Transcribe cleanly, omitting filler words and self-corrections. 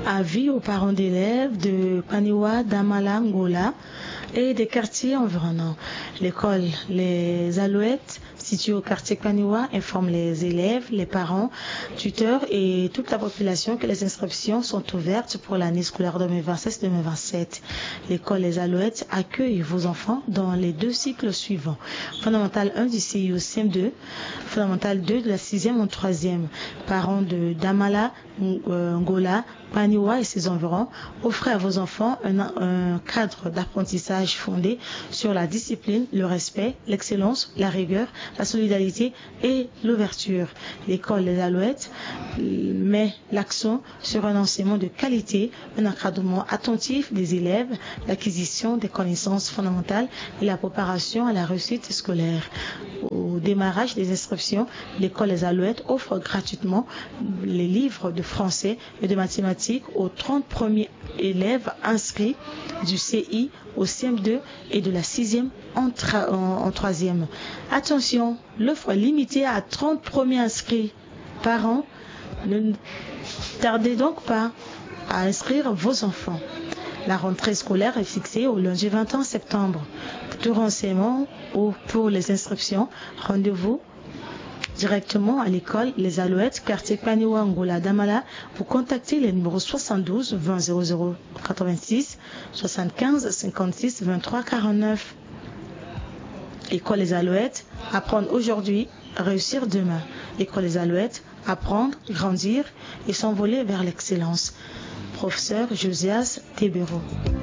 Avis aux parents d'élèves de Paniwa, Damala, Ngola et des quartiers environnants. L'école Les Alouettes, située au quartier Paniwa, informe les élèves, les parents, tuteurs et toute la population que les inscriptions sont ouvertes pour l'année scolaire 2026-2027. L'école Les Alouettes accueille vos enfants dans les 2 cycles suivants. Fondamental 1 du CIO CM2, Fondamental 2 de la 6e en 3e. Parents de Damala, Ngola, Paniwa et ses environs, offrez à vos enfants un cadre d'apprentissage fondé sur la discipline, le respect, l'excellence, la rigueur, la solidarité et l'ouverture. L'école Les Alouettes met l'accent sur un enseignement de qualité, un encadrement attentif des élèves, l'acquisition des connaissances fondamentales et la préparation à la réussite scolaire. Au démarrage des inscriptions, l'école Les Alouettes offre gratuitement les livres de français et de mathématiques aux 30 premiers élèves inscrits du CI au CM2 et de la 6e en 3e. Attention, l'offre est limitée à 30 premiers inscrits par an. Ne tardez donc pas à inscrire vos enfants. La rentrée scolaire est fixée au lundi 21 septembre. Pour tout renseignement ou pour les inscriptions, rendez-vous directement à l'école Les Alouettes, quartier Paniwa, Ngola, Damala, pour contacter les numéros 72 20 00 86 75 56 23 49. École Les Alouettes, apprendre aujourd'hui, réussir demain. École Les Alouettes, apprendre, grandir et s'envoler vers l'excellence. Professeur Josias Tebero.